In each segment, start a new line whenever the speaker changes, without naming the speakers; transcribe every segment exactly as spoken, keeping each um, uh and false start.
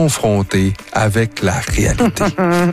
confronté avec la réalité.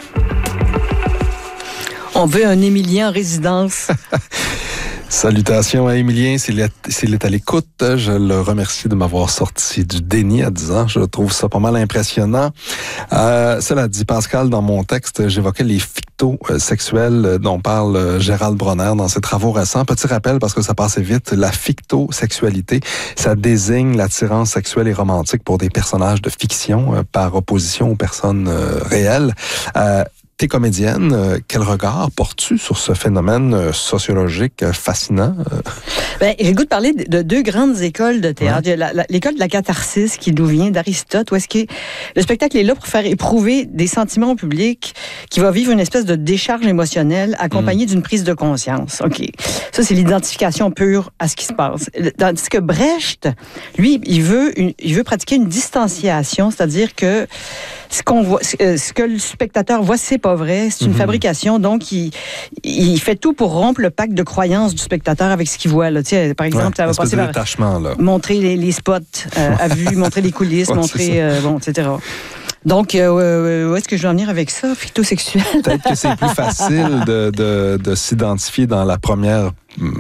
On veut un Émilien en résidence.
Salutations à Émilien, s'il est, s'il est à l'écoute, je le remercie de m'avoir sorti du déni à dix ans. Je trouve ça pas mal impressionnant. Euh, cela dit, Pascal, dans mon texte, j'évoquais les fictosexuels dont parle Gérald Bronner dans ses travaux récents. Petit rappel, parce que ça passait vite, la fictosexualité, ça désigne l'attirance sexuelle et romantique pour des personnages de fiction euh, par opposition aux personnes euh, réelles. Euh, T'es comédienne, euh, quel regard portes-tu sur ce phénomène euh, sociologique euh, fascinant? Euh?
Ben, j'ai le goût de parler de, de deux grandes écoles de théâtre. Ouais. Il y a la, la, l'école de la catharsis qui nous vient d'Aristote, où est-ce que le spectacle est là pour faire éprouver des sentiments au public, qui va vivre une espèce de décharge émotionnelle accompagnée mmh. d'une prise de conscience. OK. Ça, c'est l'identification pure à ce qui se passe. Tandis que Brecht, lui, il veut, une, il veut pratiquer une distanciation, c'est-à-dire que ce qu'on voit, ce que le spectateur voit, c'est pas vrai, c'est une mm-hmm. fabrication, donc il, il fait tout pour rompre le pacte de croyance du spectateur avec ce qu'il voit. Là. Tu sais, par exemple, ouais, ça va passer par
là.
montrer les, les spots euh, à vue, montrer les coulisses, ouais, montrer, euh, bon, et cetera. Donc, euh, où est-ce que je vais en venir avec ça, fictosexuel?
Peut-être que c'est plus facile de, de, de s'identifier dans la première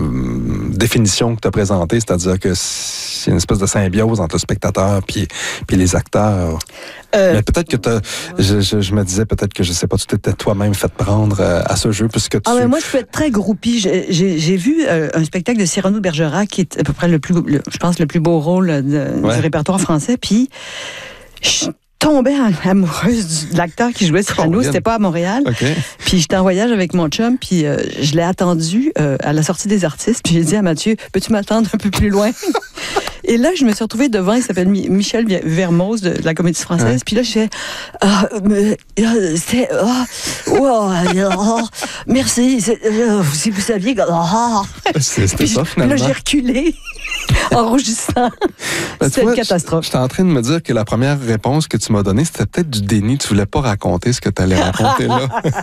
hum, définition que tu as présentée, c'est-à-dire que c'est une espèce de symbiose entre le spectateur puis, puis les acteurs. Euh, Mais peut-être que t'as, je, je, je me disais peut-être que, je sais pas, tu t'étais toi-même fait prendre euh, à ce jeu, puisque tu...
Ah, mais moi, je peux être très groupie. J'ai, j'ai, j'ai vu euh, un spectacle de Cyrano de Bergerac, qui est à peu près le plus, le, je pense, le plus beau rôle de, ouais. du répertoire français, puis... Je, tombée amoureuse de l'acteur qui jouait Cyrano. Oh, c'était pas à Montréal. Okay. Puis j'étais en voyage avec mon chum, puis euh, je l'ai attendu euh, à la sortie des artistes. Puis j'ai dit à Mathieu, peux-tu m'attendre un peu plus loin? Et là, je me suis retrouvée devant, il s'appelle Michel Vermoz de, de la Comédie Française. Ouais. Puis là, je fais, ah, mais, c'est, ah, oh, oh, merci, c'est, euh, si vous saviez, oh.
C'était puis ça, finalement.
Là, j'ai reculé en rougissant. Ben, c'était une catastrophe.
J'étais en train de me dire que la première réponse que tu m'as donnée, c'était peut-être du déni. Tu voulais pas raconter ce que tu allais raconter là.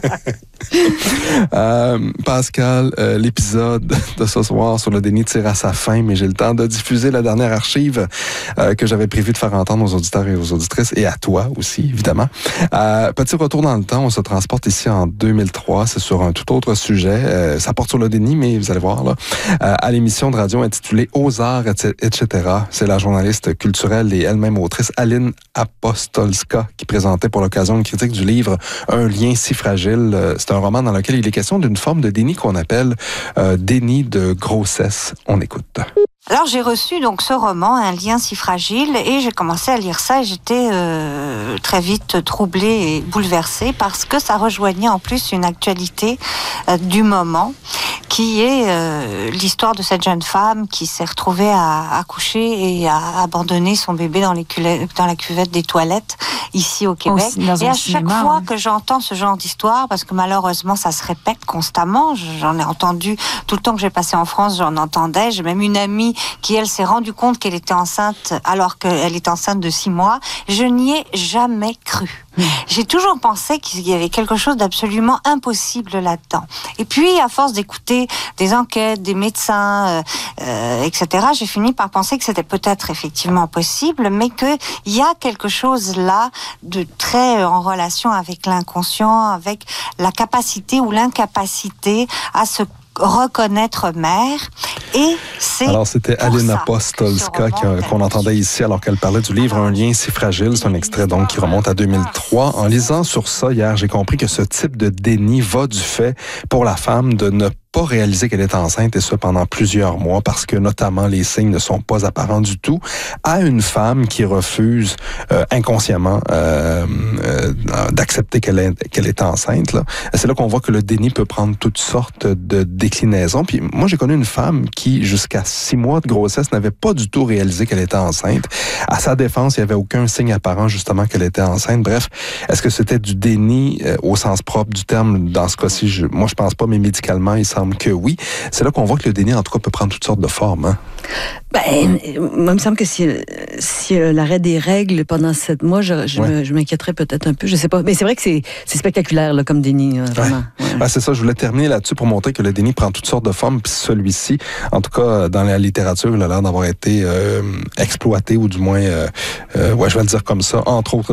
euh, Pascal, euh, l'épisode de ce soir sur le déni tire à sa fin, mais j'ai le temps de diffuser la dernière archive euh, que j'avais prévu de faire entendre aux auditeurs et aux auditrices, et à toi aussi, évidemment. Euh, petit retour dans le temps, on se transporte ici en deux mille trois, c'est sur un tout autre sujet. Euh, ça porte sur le déni, mais vous allez voir, là, euh, à l'émission de radio intitulée « Aux arts, et cetera » C'est la journaliste culturelle et elle-même autrice Aline Apostolska qui présentait pour l'occasion une critique du livre « Un lien si fragile ». C'est un roman dans lequel il est question d'une forme de déni qu'on appelle euh, déni de grossesse. On écoute.
Alors j'ai reçu donc ce roman, Un lien si fragile, et j'ai commencé à lire ça et j'étais euh, très vite troublée et bouleversée parce que ça rejoignait en plus une actualité euh, du moment qui est euh, l'histoire de cette jeune femme qui s'est retrouvée à accoucher et à abandonner son bébé dans, les culettes, dans la cuvette des toilettes ici au Québec. Oh, et à chaque cinéma, fois hein. que j'entends ce genre d'histoire, parce que malheureusement ça se répète constamment, j'en ai entendu tout le temps que j'ai passé en France, j'en entendais, j'ai même une amie qui, elle, s'est rendue compte qu'elle était enceinte alors qu'elle était enceinte de six mois. Je n'y ai jamais cru. Mmh. J'ai toujours pensé qu'il y avait quelque chose d'absolument impossible là-dedans. Et puis, à force d'écouter des enquêtes, des médecins, euh, euh, et cetera, j'ai fini par penser que c'était peut-être effectivement possible, mais qu'il y a quelque chose là de très en relation avec l'inconscient, avec la capacité ou l'incapacité à se reconnaître mère. Et c'est
alors, c'était Aline Apostolska qu'on entendait ici alors qu'elle parlait du livre « Un lien si fragile ». C'est un extrait donc qui remonte à deux mille trois. En lisant sur ça hier, j'ai compris que ce type de déni va du fait pour la femme de ne pas réaliser qu'elle est enceinte, et ce pendant plusieurs mois, parce que notamment les signes ne sont pas apparents du tout, à une femme qui refuse euh, inconsciemment euh, euh, d'accepter qu'elle est, qu'elle est enceinte. Là. C'est là qu'on voit que le déni peut prendre toutes sortes de déclinaisons. Puis moi, j'ai connu une femme qui, jusqu'à six mois de grossesse, n'avait pas du tout réalisé qu'elle était enceinte. À sa défense, il n'y avait aucun signe apparent justement qu'elle était enceinte. Bref, est-ce que c'était du déni euh, au sens propre du terme? Dans ce cas-ci, je, moi, je pense pas, mais médicalement, il semble que oui. C'est là qu'on voit que le déni, en tout cas, peut prendre toutes sortes de formes. Hein?
Ben, moi, il me semble que si, si euh, l'arrêt des règles pendant sept mois, je, je, ouais. me, je m'inquiéterais peut-être un peu. Je sais pas. Mais c'est vrai que c'est, c'est spectaculaire là, comme déni, euh, vraiment. Ouais. Ouais.
Ben, c'est ça. Je voulais terminer là-dessus pour montrer que le déni prend toutes sortes de formes. Puis celui-ci, en tout cas, dans la littérature, il a l'air d'avoir été euh, exploité, ou du moins, euh, euh, ouais, je vais le dire comme ça, entre autres